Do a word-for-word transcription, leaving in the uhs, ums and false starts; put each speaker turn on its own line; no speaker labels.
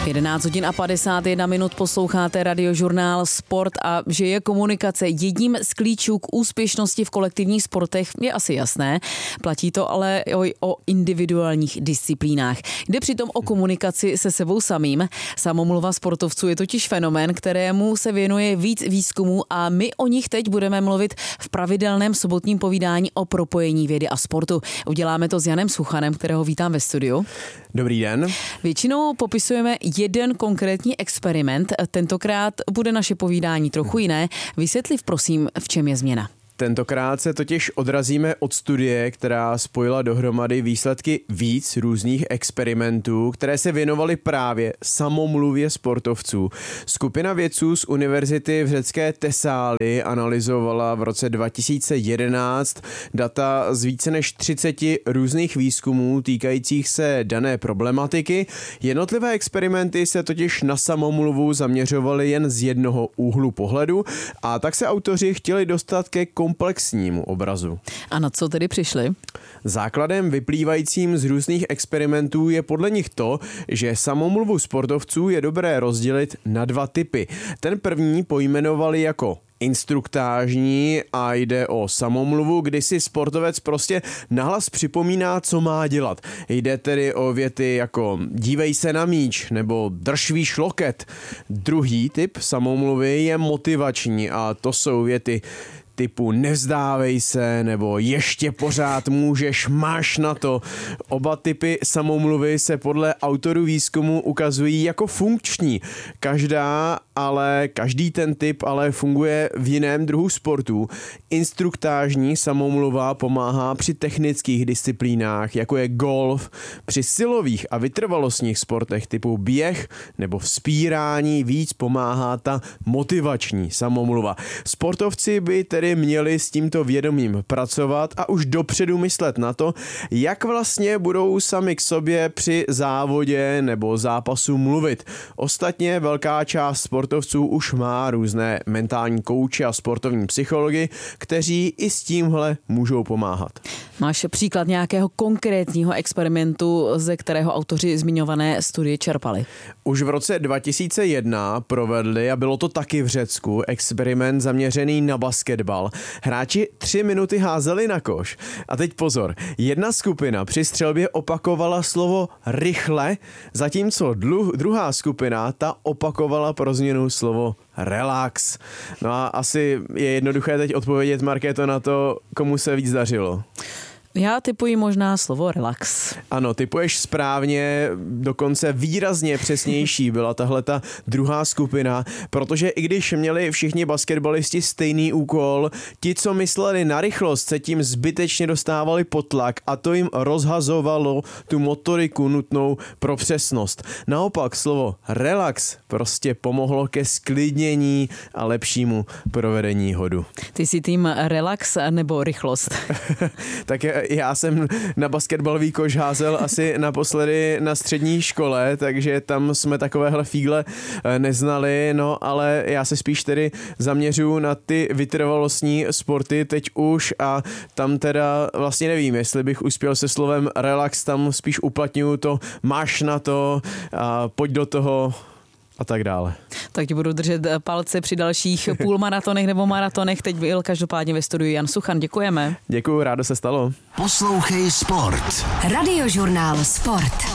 jedenáct hodin a padesát jedna minut posloucháte Radiožurnál Sport a že je komunikace jedním z klíčů k úspěšnosti v kolektivních sportech je asi jasné. Platí to ale o, o individuálních disciplínách. Jde přitom o komunikaci se sebou samým. Samomluva sportovců je totiž fenomén, kterému se věnuje víc výzkumů a my o nich teď budeme mluvit v pravidelném sobotním povídání o propojení vědy a sportu. Uděláme to s Janem Suchanem, kterého vítám ve studiu.
Dobrý den.
Většinou popisujeme jeden konkrétní experiment. Tentokrát bude naše povídání trochu jiné. Vysvětliv prosím, v čem je změna.
Tentokrát se totiž odrazíme od studie, která spojila dohromady výsledky víc různých experimentů, které se věnovaly právě samomluvě sportovců. Skupina vědců z univerzity v řecké Tesály analyzovala v roce dva tisíce jedenáct data z více než třiceti různých výzkumů týkajících se dané problematiky. Jednotlivé experimenty se totiž na samomluvu zaměřovaly jen z jednoho úhlu pohledu a tak se autoři chtěli dostat ke komplexnímu obrazu.
A na co tedy přišli?
Základem vyplývajícím z různých experimentů je podle nich to, že samomluvu sportovců je dobré rozdělit na dva typy. Ten první pojmenovali jako instruktážní a jde o samomluvu, kdy si sportovec prostě nahlas připomíná, co má dělat. Jde tedy o věty jako dívej se na míč nebo drž výš loket. Druhý typ samomluvy je motivační a to jsou věty typu nevzdávej se nebo ještě pořád můžeš, máš na to. Oba typy samomluvy se podle autorů výzkumu ukazují jako funkční. Každá, ale každý ten typ ale funguje v jiném druhu sportu. Instruktážní samomluva pomáhá při technických disciplínách, jako je golf, při silových a vytrvalostních sportech typu běh nebo vzpírání víc pomáhá ta motivační samomluva. Sportovci by tedy měli s tímto vědomím pracovat a už dopředu myslet na to, jak vlastně budou sami k sobě při závodě nebo zápasu mluvit. Ostatně velká část sportovců už má různé mentální kouče a sportovní psychologi, kteří i s tímhle můžou pomáhat.
Máš příklad nějakého konkrétního experimentu, ze kterého autoři zmiňované studie čerpali?
Už v roce dva tisíce jedna provedli, a bylo to taky v Řecku, experiment zaměřený na basketbal. Hráči tři minuty házeli na koš. A teď pozor, jedna skupina při střelbě opakovala slovo rychle, zatímco dlu, druhá skupina ta opakovala pro změnu slovo relax. No a asi je jednoduché teď odpovědět, Markéto, na to, komu se víc dařilo.
Já typuji možná slovo relax.
Ano, typuješ správně, dokonce výrazně přesnější byla tahle ta druhá skupina, protože i když měli všichni basketbalisti stejný úkol, ti, co mysleli na rychlost, se tím zbytečně dostávali pod tlak a to jim rozhazovalo tu motoriku nutnou pro přesnost. Naopak slovo relax prostě pomohlo ke sklidnění a lepšímu provedení hodu.
Ty jsi tým relax nebo rychlost?
Tak je, já jsem na basketbalový koš házel asi naposledy na střední škole, takže tam jsme takovéhle fígle neznali, no ale já se spíš tedy zaměřuju na ty vytrvalostní sporty teď už a tam teda vlastně nevím, jestli bych uspěl se slovem relax, tam spíš uplatňuju to máš na to a pojď do toho a tak dále.
Tak ti budu držet palce při dalších půlmaratonech nebo maratonech. Teď byl každopádně ve studiu Jan Suchan. Děkujeme.
Děkuju, rádo se stalo.
Poslouchej Sport.
Radiožurnál Sport.